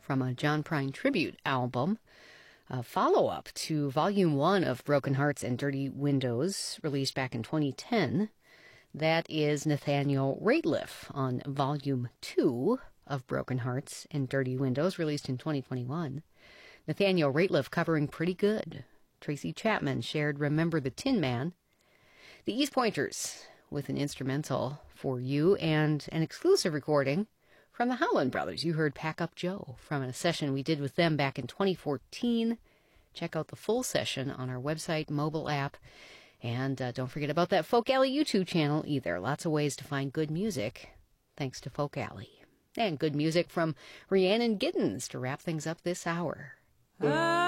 from a John Prine tribute album, a follow-up to Volume 1 of Broken Hearts and Dirty Windows, released back in 2010. That is Nathaniel Rateliff on Volume 2 of Broken Hearts and Dirty Windows, released in 2021. Nathaniel Rateliff covering Pretty Good. Tracy Chapman shared Remember the Tin Man. The East Pointers with an instrumental for you and an exclusive recording from the Howland Brothers. You heard Pack Up Joe from a session we did with them back in 2014. Check out the full session on our website, mobile app. And don't forget about that Folk Alley YouTube channel either. Lots of ways to find good music, thanks to Folk Alley. And good music from Rhiannon Giddens to wrap things up this hour.